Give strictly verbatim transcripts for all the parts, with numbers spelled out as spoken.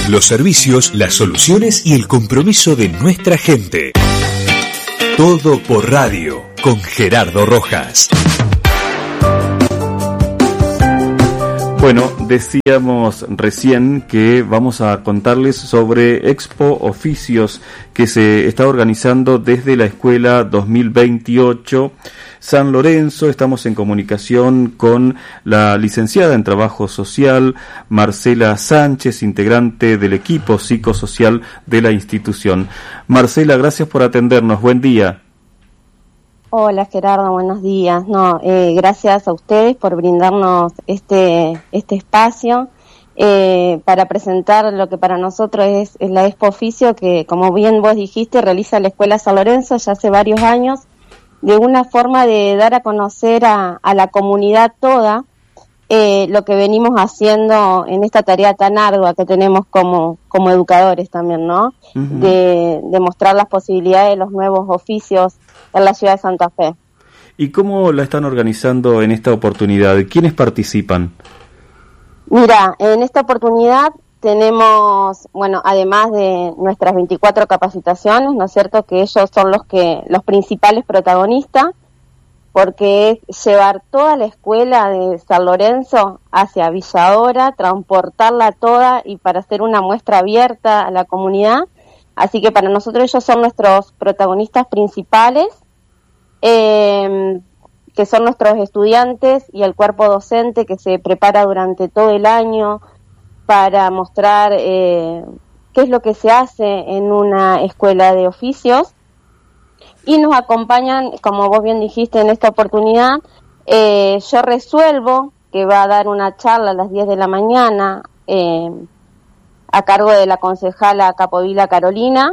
los servicios, las soluciones y el compromiso de nuestra gente. Todo por radio, con Gerardo Rojas. Bueno, decíamos recién que vamos a contarles sobre Expo Oficios que se está organizando desde la Escuela dos mil veintiocho San Lorenzo. Estamos en comunicación con la licenciada en Trabajo Social, Marcela Sánchez, integrante del equipo psicosocial de la institución. Marcela, gracias por atendernos. Buen día. Hola Gerardo, buenos días. No, eh, gracias a ustedes por brindarnos este este espacio eh, para presentar lo que para nosotros es, es la Expo Oficio, que como bien vos dijiste realiza la Escuela San Lorenzo ya hace varios años, de una forma de dar a conocer a, a la comunidad toda eh, lo que venimos haciendo en esta tarea tan ardua que tenemos como como educadores también, ¿no? Uh-huh. De, de mostrar las posibilidades de los nuevos oficios en la ciudad de Santa Fe. ¿Y cómo la están organizando en esta oportunidad? ¿Quiénes participan? Mira, en esta oportunidad tenemos, bueno, además de nuestras veinticuatro capacitaciones, ¿no es cierto?, que ellos son los que los principales protagonistas, porque es llevar toda la escuela de San Lorenzo hacia Villa Dora, transportarla toda y para hacer una muestra abierta a la comunidad. Así que para nosotros ellos son nuestros protagonistas principales, eh, que son nuestros estudiantes y el cuerpo docente que se prepara durante todo el año para mostrar eh, qué es lo que se hace en una escuela de oficios. Y nos acompañan, como vos bien dijiste en esta oportunidad, eh, Yo Resuelvo, que va a dar una charla a las diez de la mañana, eh, a cargo de la concejala Capovilla Carolina.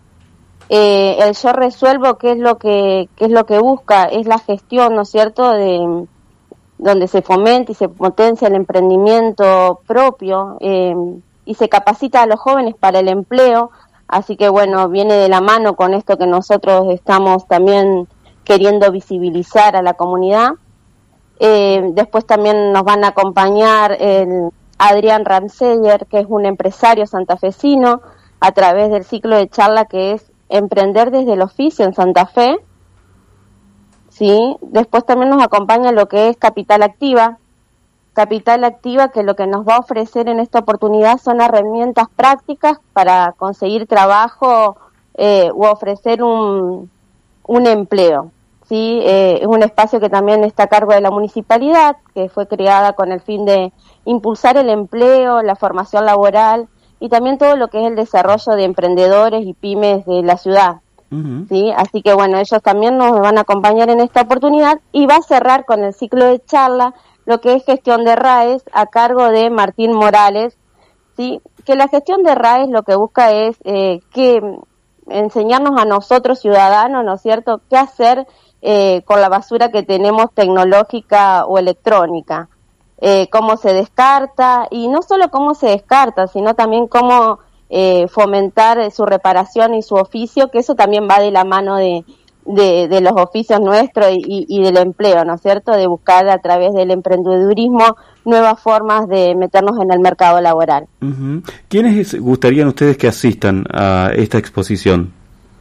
Eh, el Yo Resuelvo, ¿qué es lo que qué es lo que busca? Es la gestión, ¿no es cierto?, de donde se fomenta y se potencia el emprendimiento propio eh, y se capacita a los jóvenes para el empleo. Así que bueno, viene de la mano con esto que nosotros estamos también queriendo visibilizar a la comunidad. Eh, después también nos van a acompañar el Adrián Ramseyer, que es un empresario santafesino, a través del ciclo de charla que es Emprender desde el Oficio en Santa Fe. ¿Sí? Después también nos acompaña lo que es Capital Activa. Capital Activa, que lo que nos va a ofrecer en esta oportunidad son herramientas prácticas para conseguir trabajo eh, o ofrecer un, un empleo. ¿Sí? Eh, es un espacio que también está a cargo de la municipalidad, que fue creada con el fin de impulsar el empleo, la formación laboral y también todo lo que es el desarrollo de emprendedores y pymes de la ciudad. Uh-huh. ¿Sí? Así que bueno, ellos también nos van a acompañar en esta oportunidad y va a cerrar con el ciclo de charla lo que es gestión de R A E S a cargo de Martín Morales. ¿Sí? Que la gestión de R A E S lo que busca es eh, que enseñarnos a nosotros ciudadanos, ¿no es cierto?, qué hacer eh, con la basura que tenemos tecnológica o electrónica. Eh, cómo se descarta, y no solo cómo se descarta, sino también cómo eh, fomentar su reparación y su oficio, que eso también va de la mano de, de, de los oficios nuestros y, y del empleo, ¿no es cierto?, de buscar a través del emprendedurismo nuevas formas de meternos en el mercado laboral. Uh-huh. ¿Quiénes gustarían ustedes que asistan a esta exposición?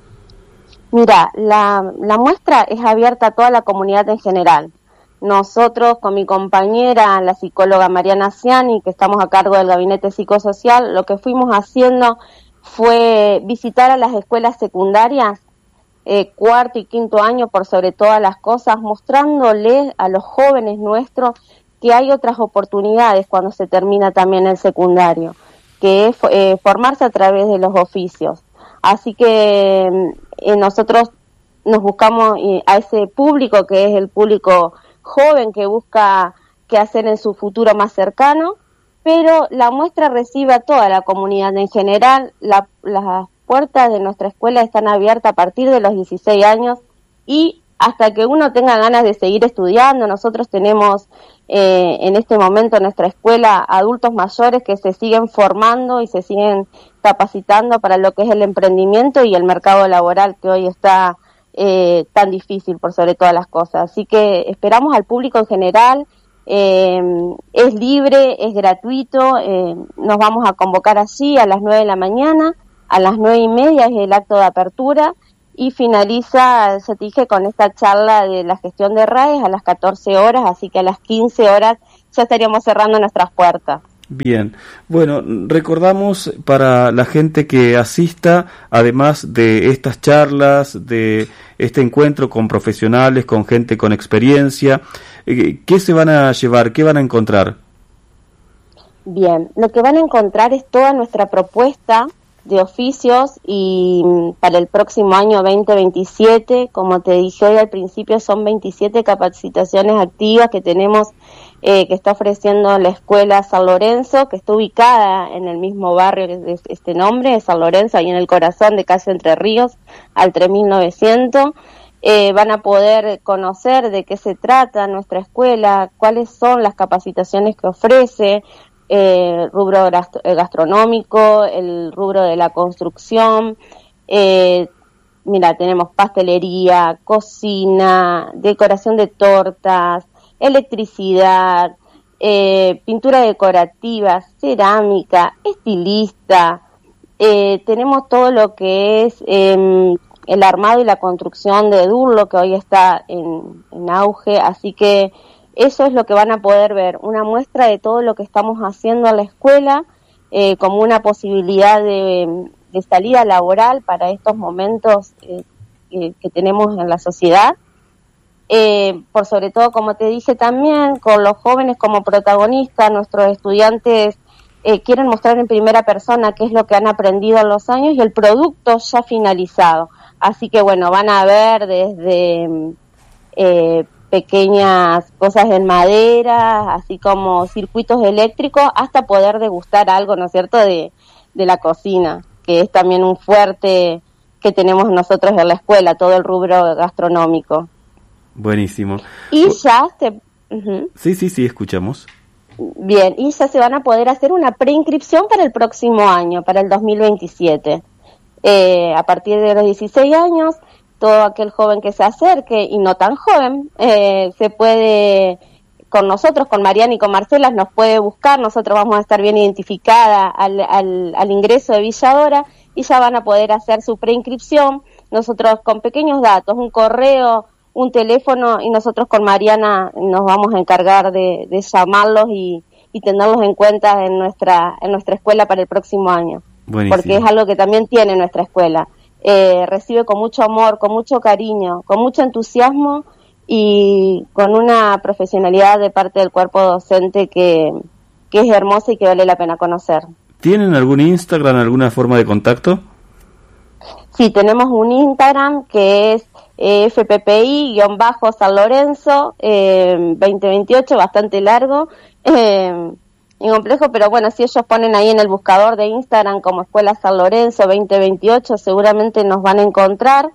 Mira, la, la muestra es abierta a toda la comunidad en general. Nosotros, con mi compañera, la psicóloga Mariana Ciani, que estamos a cargo del Gabinete Psicosocial, lo que fuimos haciendo fue visitar a las escuelas secundarias, eh, cuarto y quinto año, por sobre todas las cosas, mostrándoles a los jóvenes nuestros que hay otras oportunidades cuando se termina también el secundario, que es eh, formarse a través de los oficios. Así que eh, nosotros nos buscamos eh, a ese público que es el público joven que busca qué hacer en su futuro más cercano, pero la muestra recibe a toda la comunidad en general. La, las puertas de nuestra escuela están abiertas a partir de los dieciséis años y hasta que uno tenga ganas de seguir estudiando. Nosotros tenemos eh, en este momento en nuestra escuela adultos mayores que se siguen formando y se siguen capacitando para lo que es el emprendimiento y el mercado laboral que hoy está eh, tan difícil por sobre todas las cosas. Así que esperamos al público en general Eh, es libre, es gratuito, eh, nos vamos a convocar allí a las nueve de la mañana, a las nueve y media es el acto de apertura y finaliza, ya te dije, con esta charla de la gestión de R A E a las catorce horas, así que a las quince horas ya estaríamos cerrando nuestras puertas. Bien, bueno, recordamos para la gente que asista, además de estas charlas, de este encuentro con profesionales, con gente con experiencia, ¿qué se van a llevar? ¿Qué van a encontrar? Bien, lo que van a encontrar es toda nuestra propuesta de oficios y para el próximo año veinte veintisiete, como te dije hoy al principio, son veintisiete capacitaciones activas que tenemos, eh, que está ofreciendo la Escuela San Lorenzo, que está ubicada en el mismo barrio que es este nombre, San Lorenzo, ahí en el corazón de calle Entre Ríos, al tres mil novecientos. Eh, van a poder conocer de qué se trata nuestra escuela, cuáles son las capacitaciones que ofrece, eh, rubro gastronómico, el rubro de la construcción, eh, mira, tenemos pastelería, cocina, decoración de tortas, electricidad, eh, pintura decorativa, cerámica, estilista, eh, tenemos todo lo que es eh, el armado y la construcción de Durlo, que hoy está en, en auge, así que eso es lo que van a poder ver, una muestra de todo lo que estamos haciendo en la escuela, eh, como una posibilidad de, de salida laboral para estos momentos eh, que, que tenemos en la sociedad. Eh, por sobre todo, como te dije también, con los jóvenes como protagonistas, nuestros estudiantes eh, quieren mostrar en primera persona qué es lo que han aprendido en los años y el producto ya finalizado. Así que bueno, van a ver desde eh, pequeñas cosas en madera, así como circuitos eléctricos, hasta poder degustar algo, ¿no es cierto?, de, de la cocina, que es también un fuerte que tenemos nosotros en la escuela, todo el rubro gastronómico. Buenísimo. Y ya se... Uh-huh. Sí, sí, sí, escuchamos. Bien, y ya se van a poder hacer una preinscripción para el próximo año, para el dos mil veintisiete. Eh, a partir de los dieciséis años, todo aquel joven que se acerque, y no tan joven, eh, se puede, con nosotros, con Mariana y con Marcela, nos puede buscar, nosotros vamos a estar bien identificada al, al, al ingreso de Villadora, y ya van a poder hacer su preinscripción, nosotros con pequeños datos, un correo, un teléfono, y nosotros con Mariana nos vamos a encargar de, de llamarlos y, y tenerlos en cuenta en nuestra, en nuestra escuela para el próximo año. Buenísimo. Porque es algo que también tiene nuestra escuela. Eh, recibe con mucho amor, con mucho cariño, con mucho entusiasmo y con una profesionalidad de parte del cuerpo docente que, que es hermosa y que vale la pena conocer. ¿Tienen algún Instagram, alguna forma de contacto? Sí, tenemos un Instagram que es eh, F P P I-San Lorenzo eh, veinte veintiocho, bastante largo eh, y complejo, pero bueno, si ellos ponen ahí en el buscador de Instagram como Escuela San Lorenzo veinte veintiocho, seguramente nos van a encontrar.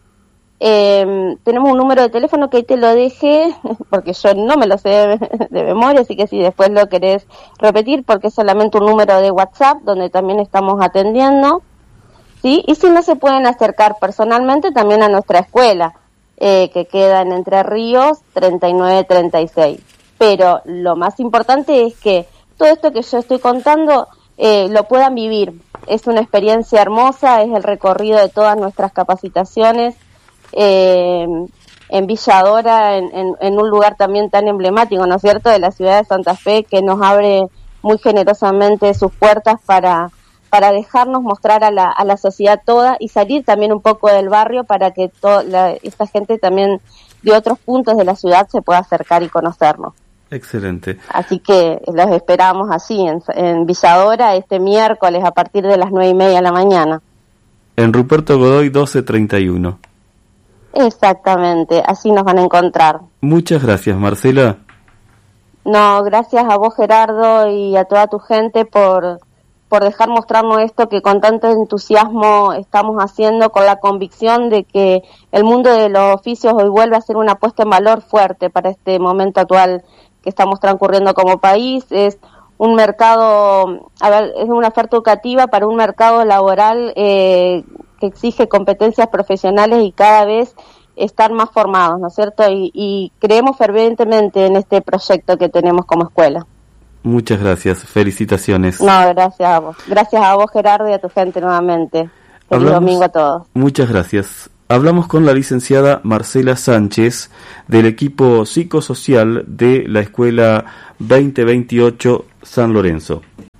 Eh, tenemos un número de teléfono que ahí te lo dejé, porque yo no me lo sé de, de memoria, así que si después lo querés repetir, porque es solamente un número de WhatsApp donde también estamos atendiendo. ¿Sí? Y si no, se pueden acercar personalmente también a nuestra escuela, eh, que queda en Entre Ríos treinta y nueve treinta y seis. Pero lo más importante es que todo esto que yo estoy contando eh, lo puedan vivir. Es una experiencia hermosa, es el recorrido de todas nuestras capacitaciones eh, en Villadora, en, en, en un lugar también tan emblemático, ¿no es cierto?, de la ciudad de Santa Fe, que nos abre muy generosamente sus puertas para... para dejarnos mostrar a la, a la sociedad toda y salir también un poco del barrio para que to, la, esta gente también de otros puntos de la ciudad se pueda acercar y conocernos. Excelente. Así que los esperamos así en, en Villadora este miércoles a partir de las nueve y media de la mañana. En Ruperto Godoy doce treinta y uno. Exactamente, así nos van a encontrar. Muchas gracias, Marcela. No, gracias a vos, Gerardo, y a toda tu gente por... por dejar mostrarnos esto que con tanto entusiasmo estamos haciendo, con la convicción de que el mundo de los oficios hoy vuelve a ser una puesta en valor fuerte para este momento actual que estamos transcurriendo como país. Es un mercado, a ver, es una oferta educativa para un mercado laboral eh, que exige competencias profesionales y cada vez estar más formados, ¿no es cierto? Y, y creemos fervientemente en este proyecto que tenemos como escuela. Muchas gracias, felicitaciones. No, gracias a vos. Gracias a vos, Gerardo, y a tu gente nuevamente. Feliz Hablamos, domingo a todos. Muchas gracias. Hablamos con la licenciada Marcela Sánchez del equipo psicosocial de la Escuela veinte veintiocho San Lorenzo.